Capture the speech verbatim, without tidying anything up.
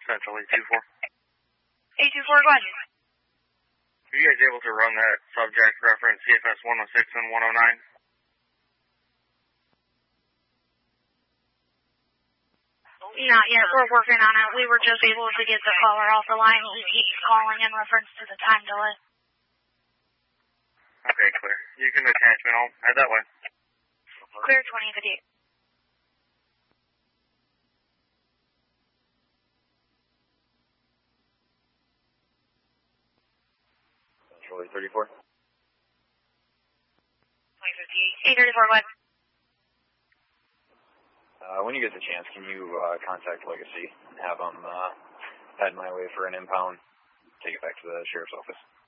Central eight two four. eight two four, go ahead. Are you guys able to run that subject reference C F S one oh six and one oh nine? Not yet. We're working on it. We were just able to get the caller off the line. We keep calling in reference to the time delay. Okay, clear. You can attachment. I'll head that way. Clear twenty fifty-eight. Central eight thirty-four. eight thirty-four, go ahead. Uh, when you get the chance, can you uh, contact Legacy and have them uh, head my way for an impound, take it back to the sheriff's office?